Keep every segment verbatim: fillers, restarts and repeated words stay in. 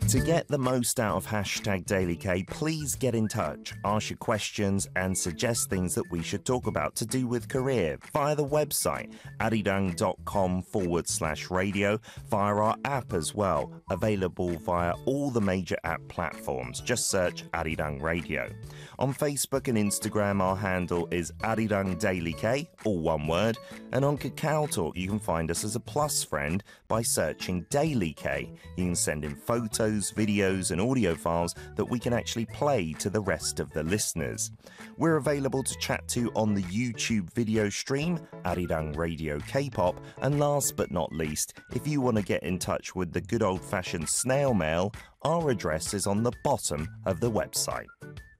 To get the most out of hashtag Daily K, please get in touch, ask your questions and suggest things that we should talk about to do with career via the website arirang.com forward slash radio, via our app as well, available via all the major app platforms. Just search Arirang Radio. On Facebook and Instagram, our handle is Arirang Daily K, all one word, and on Kakao Talk, you can find us as a plus friend by searching Daily K. You can send in photos, videos and audio files that we can actually play to the rest of the listeners. We're available to chat to on the YouTube video stream, Arirang Radio K-pop, and last but not least, if you want to get in touch with the good old-fashioned snail mail, our address is on the bottom of the website.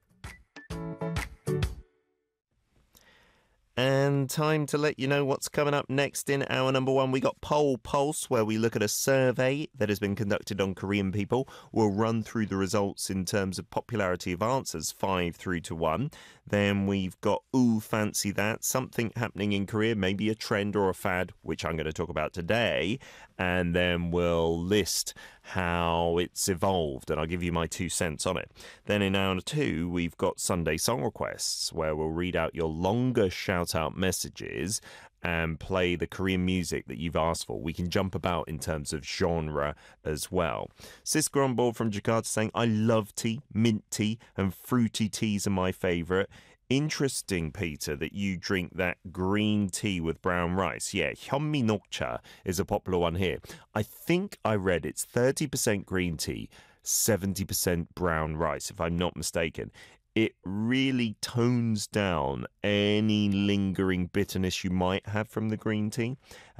And time to let you know what's coming up next in hour number one. We got Poll Pulse, where we look at a survey that has been conducted on Korean people. We'll run through the results in terms of popularity of answers, five through to one. Then we've got Ooh, Fancy That, something happening in Korea, maybe a trend or a fad, which I'm going to talk about today. And then we'll list how it's evolved, and I'll give you my two cents on it. Then in hour two, we've got Sunday Song Requests, where we'll read out your longer shout-out messages and play the Korean music that you've asked for. We can jump about in terms of genre as well. Siska on board from Jakarta saying, I love tea, mint tea, and fruity teas are my favourite. Interesting, Peter, that you drink that green tea with brown rice. Yeah, Hyunmi Nokcha is a popular one here. I think I read it's thirty percent green tea, seventy percent brown rice, if I'm not mistaken. It really tones down any lingering bitterness you might have from the green tea.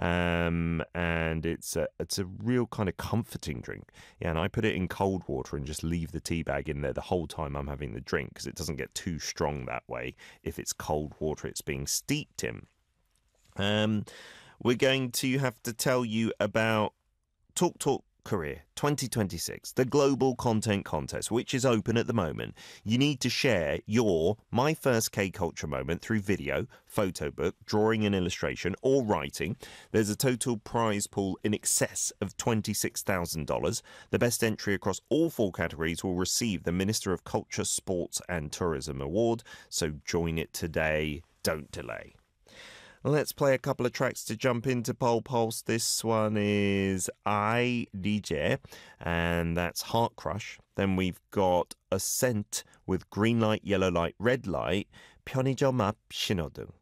Um, and it's a, it's a real kind of comforting drink. Yeah, and I put it in cold water and just leave the tea bag in there the whole time I'm having the drink, because it doesn't get too strong that way if it's cold water it's being steeped in. Um, we're going to have to tell you about Talk Talk Korea twenty twenty-six, the global content contest, which is open at the moment. You need to share your My First K-Culture moment through video, photo book, drawing and illustration, or writing. There's a total prize pool in excess of twenty-six thousand dollars. The best entry across all four categories will receive the Minister of Culture, Sports and Tourism Award. So join it today. Don't delay. Let's play a couple of tracks to jump into Poll Pulse. This one is I D J, and that's Heart Crush. Then we've got Ascent with Green Light, Yellow Light, Red Light, 편의점 앞 신호등.